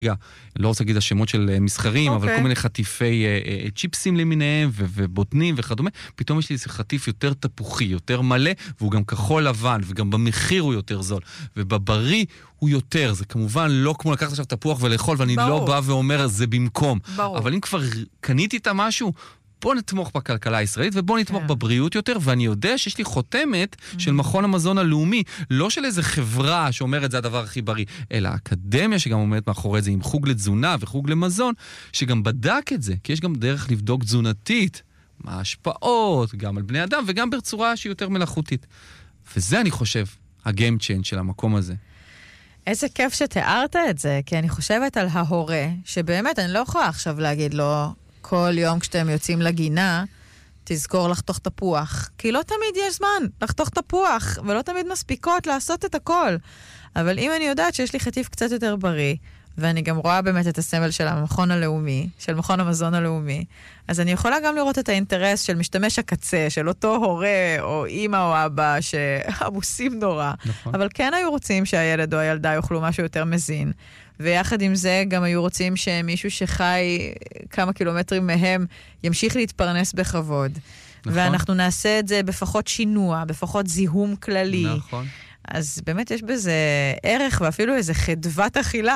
לא רוצה להגיד השמות של מסחרים, אבל כל מיני חטיפי צ'יפסים למיניהם ובוטנים וכדומה, פתאום יש לי איזה חטיף יותר תפוחי, יותר מלא, והוא גם כחול לבן, וגם במחיר הוא יותר זול, ובבריא הוא יותר. זה כמובן לא כמו לקחת עכשיו תפוח ולאכול, ואני לא בא ואומר זה במקום. אבל אם כבר קניתי את המשהו, בוא נתמוך בכלכלה הישראלית, ובוא נתמוך בבריאות יותר, ואני יודע שיש לי חותמת של מכון המזון הלאומי, לא של איזה חברה שאומרת זה הדבר הכי בריא, אלא האקדמיה שגם עומדת מאחורי זה, עם חוג לתזונה וחוג למזון, שגם בדק את זה, כי יש גם דרך לבדוק תזונתית, מה ההשפעות, גם על בני אדם, וגם בצורה שהיא יותר מלאכותית. וזה אני חושב, הגיים צ'יינג' של המקום הזה. איזה כיף שתיארת את זה, כי אני חושבת על ההורה, שבאמת אני לא יכולה עכשיו להגיד לו, כל יום כשאתם יוצאים לגינה, תזכור לחתוך תפוח. כי לא תמיד יש זמן לחתוך תפוח, ולא תמיד מספיקות לעשות את הכל. אבל אם אני יודעת שיש לי חטיף קצת יותר בריא, ואני גם רואה באמת את הסמל של המכון הלאומי, של מכון המזון הלאומי, אז אני יכולה גם לראות את האינטרס של משתמש הקצה, של אותו הורה או אמא או אבא שעמוסים נורא. נכון. אבל כן היו רוצים שהילד או הילדה יאכלו משהו יותר מזין. ויחד עם זה גם היו רוצים שמישהו שחי כמה קילומטרים מהם ימשיך להתפרנס בכבוד. נכון. ואנחנו נעשה את זה בפחות שינוע, בפחות זיהום כללי. נכון. אז באמת יש בזה ערך ואפילו איזה חדוות אכילה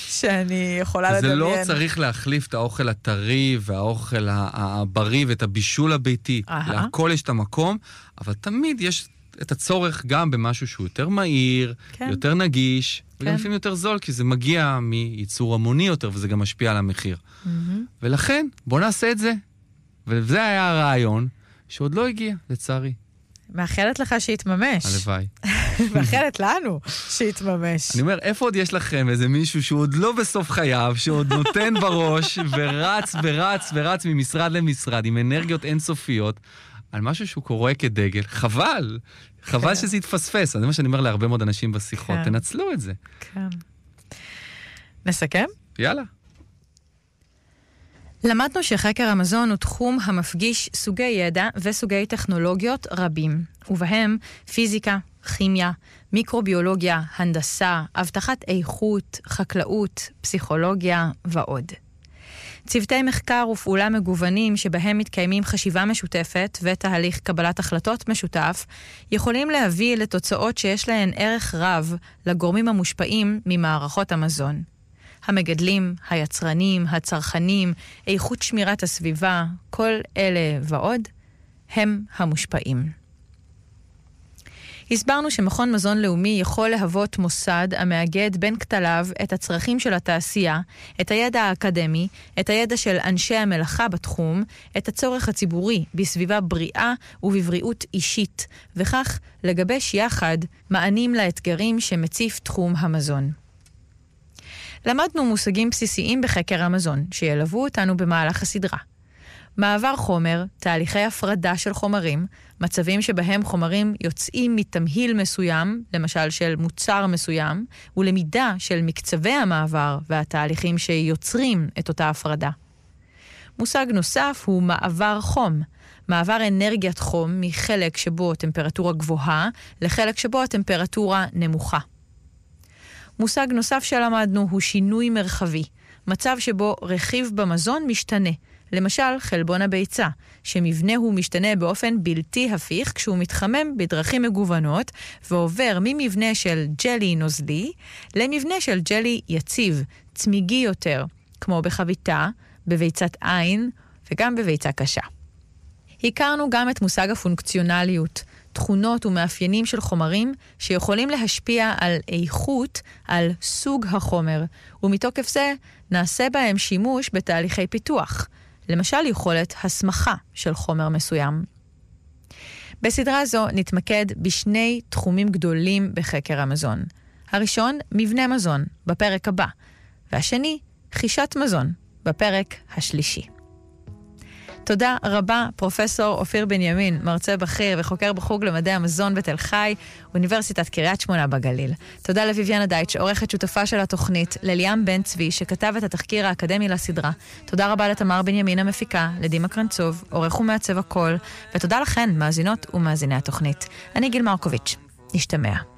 שאני יכולה לדמיין. זה לא צריך להחליף את האוכל הטרי והאוכל הבריא ואת הבישול הביתי. להכל יש את המקום, אבל תמיד יש את הצורך גם במשהו שהוא יותר מהיר, כן. יותר נגיש, כן. וגם לפעמים יותר זול, כי זה מגיע מייצור המוני יותר, וזה גם משפיע על המחיר. ולכן, בוא נעשה את זה. וזה היה הרעיון, שעוד לא הגיע, לצערי. מאחלת לך שיתממש. הלוואי. מאחלת לנו שיתממש. אני אומר, איפה עוד יש לכם איזה מישהו שהוא עוד לא בסוף חייו, שעוד נותן בראש, ורץ ורץ ורץ ממשרד למשרד, עם אנרגיות אינסופיות, על משהו שהוא קורא כדגל. חבל. חבל שזה יתפספס. זה מה שאני אומר להרבה מאוד אנשים בשיחות. תנצלו את זה. כן. נסכם? יאללה. למדנו שחקר המזון הוא תחום המפגיש סוגי ידע וסוגי טכנולוגיות רבים, ובהם פיזיקה, כימיה, מיקרוביולוגיה, הנדסה, הבטחת איכות, חקלאות, פסיכולוגיה ועוד. צוותי מחקר ופעולה מגוונים שבהם מתקיימים חשיבה משותפת ותהליך קבלת החלטות משותף, יכולים להביא לתוצאות שיש להן ערך רב לגורמים המושפעים ממערכות המזון. המגדלים, היצרנים, הצרכנים, איכות שמירת הסביבה, כל אלה ועוד, הם המושפעים. הסברנו שמכון מזון לאומי יכול להוות מוסד המאגד בין כתליו את הצרכים של התעשייה, את הידע האקדמי, את הידע של אנשי המלאכה בתחום, את הצורך הציבורי בסביבה בריאה ובבריאות אישית, וכך לגבש יחד מענים לאתגרים שמציף תחום המזון. למדנו מושגים בסיסיים בחקר המזון, שילוו אותנו במהלך הסדרה. מעבר חומר, תהליכי הפרדה של חומרים, מצבים שבהם חומרים יוצאים מתמהיל מסוים, למשל של מוצר מסוים, ולמידה של מקצבי המעבר והתהליכים שיוצרים את אותה הפרדה. מושג נוסף הוא מעבר חום, מעבר אנרגיית חום מחלק שבו טמפרטורה גבוהה לחלק שבו הטמפרטורה נמוכה. מושג נוסף שלמדנו הוא שינוי מרחבי, מצב שבו רכיב במזון משתנה, למשל חלבון הביצה, שמבנהו משתנה באופן בלתי הפיך כשהוא מתחמם בדרכים מגוונות, ועובר ממבנה של ג'לי נוזלי למבנה של ג'לי יציב, צמיגי יותר, כמו בחביתה, בביצת עין וגם בביצה קשה. הכרנו גם את מושג הפונקציונליות, תכונות ומאפיינים של חומרים שיכולים להשפיע על איכות, על סוג החומר, ומתוקף זה נעשה בהם שימוש בתהליכי פיתוח, למשל יכולת הסמכה של חומר מסוים. בסדרה זו נתמקד בשני תחומים גדולים בחקר המזון. הראשון, מבנה מזון, בפרק הבא, והשני, חישת מזון, בפרק השלישי. תודה רבה, פרופסור אופיר בנימין, מרצה בכיר וחוקר בחוג למדעי המזון בתל חי, אוניברסיטת קריית שמונה בגליל. תודה לויביאנה דייטש, עורכת שותפה של התוכנית, לליאם בן צבי, שכתב את התחקיר האקדמי לסדרה. תודה רבה לתמר בנימין המפיקה, לדימה קרנצוב, עורך ומעצב הכל, ותודה לכן, מאזינות ומאזיני התוכנית. אני גיל מרקוביץ', נשתמע.